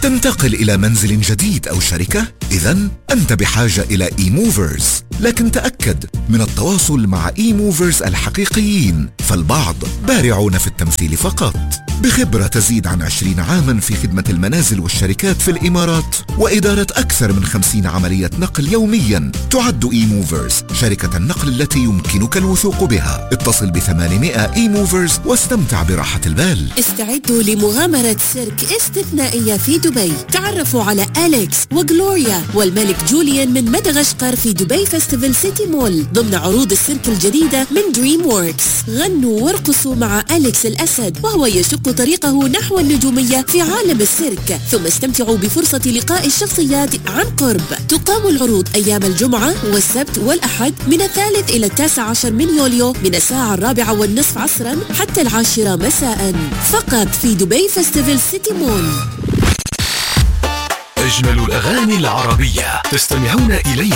تنتقل إلى منزل جديد أو شركة؟ إذن أنت بحاجة إلى إيموفرز، لكن تأكد من التواصل مع إيموفرز الحقيقيين، فالبعض بارعون في التمثيل فقط. بخبرة تزيد عن 20 عاما في خدمة المنازل والشركات في الإمارات وإدارة أكثر من 50 عملية نقل يوميا، تعد إيموفرز شركة النقل التي يمكنك الوثوق بها. اتصل ب800 إيموفرز واستمتع براحة البال. استعدوا لمغامرة سيرك استثنائية في دبي. تعرفوا على أليكس وغلوريا والملك جوليان من مدغشقر في دبي فيستيفال سيتي مول ضمن عروض السيرك الجديدة من دريم ووركس. غنوا وارقصوا مع أليكس الأسد وهو يشق طريقه نحو النجومية في عالم السيرك، ثم استمتعوا بفرصة لقاء الشخصيات عن قرب. تقام العروض أيام الجمعة والسبت والأحد من 3 إلى 19 من يوليو من الساعة 4:30 عصرا حتى 10 مساء، فقط في دبي فيستيفال سيتي مول. أجمل الأغاني العربية تستمعون إليها